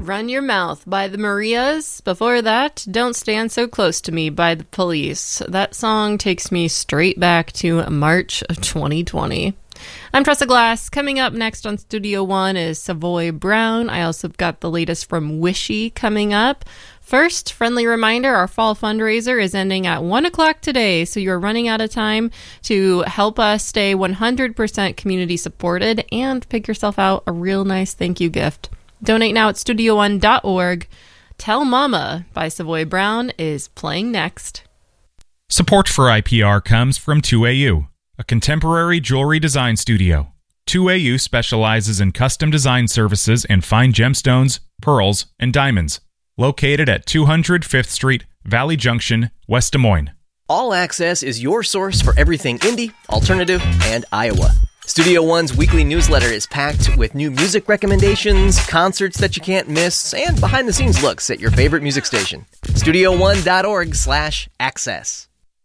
Run Your Mouth by the Marias. Before that, Don't Stand So Close to Me by the Police. That song takes me straight back to March of 2020. I'm Tressa Glass. Coming up next on Studio One is Savoy Brown. I also got the latest from Wishy coming up. First, friendly reminder, our fall fundraiser is ending at 1 o'clock today, so you're running out of time to help us stay 100% community supported and pick yourself out a real nice thank you gift. Donate now at studio1.org. Tell Mama by Savoy Brown is playing next. Support for IPR comes from 2AU, a contemporary jewelry design studio. 2AU specializes in custom design services in fine gemstones, pearls, and diamonds. Located at 200 5th Street, Valley Junction, West Des Moines. All Access is your source for everything indie, alternative, and Iowa. Studio One's weekly newsletter is packed with new music recommendations, concerts that you can't miss, and behind-the-scenes looks at your favorite music station. StudioOne.org/access.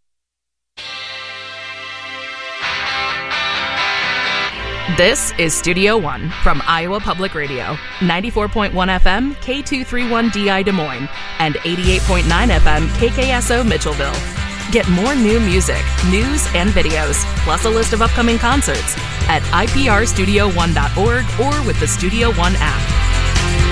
This is Studio One from Iowa Public Radio, 94.1 FM, K231DI Des Moines, and 88.9 FM, KKSO Mitchellville. Get more new music, news, and videos, plus a list of upcoming concerts at iprstudio1.org or with the Studio One app.